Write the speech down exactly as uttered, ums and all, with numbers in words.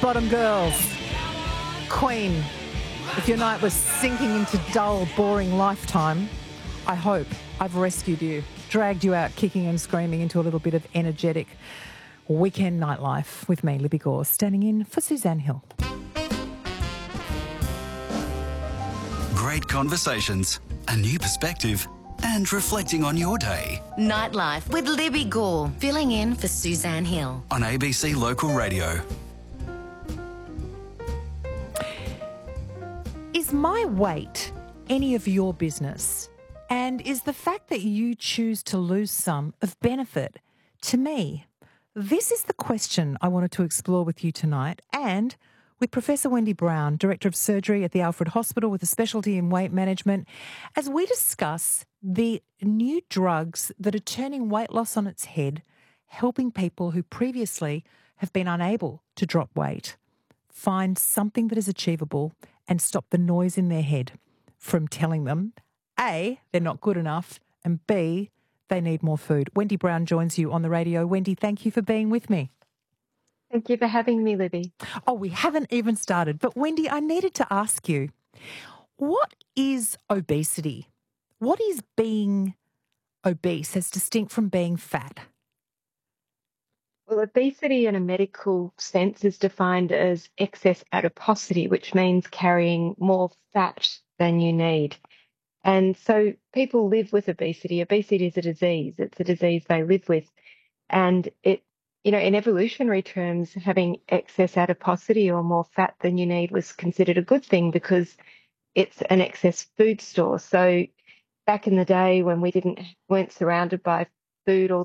bottom girls. Queen, if your night was sinking into dull, boring lifetime, I hope I've rescued you, dragged you out kicking and screaming into a little bit of energetic weekend nightlife with me, Libby Gore, standing in for Suzanne Hill. Great conversations, a new perspective, and reflecting on your day. Nightlife with Libby Gore, filling in for Suzanne Hill. On A B C Local Radio. Is my weight any of your business? And is the fact that you choose to lose some of benefit to me? This is the question I wanted to explore with you tonight, and with Professor Wendy Brown, Director of Surgery at the Alfred Hospital with a specialty in weight management, as we discuss the new drugs that are turning weight loss on its head, helping people who previously have been unable to drop weight find something that is achievable and stop the noise in their head from telling them, A, they're not good enough, and B, they need more food. Wendy Brown joins you on the radio. Wendy, thank you for being with me. Thank you for having me, Libby. Oh, we haven't even started. But Wendy, I needed to ask you, what is obesity? What is being obese as distinct from being fat? Well, obesity in a medical sense is defined as excess adiposity, which means carrying more fat than you need. And so people live with obesity. Obesity is a disease. It's a disease they live with. And it, you know, in evolutionary terms, having excess adiposity or more fat than you need was considered a good thing because it's an excess food store. So back in the day when we didn't weren't surrounded by food all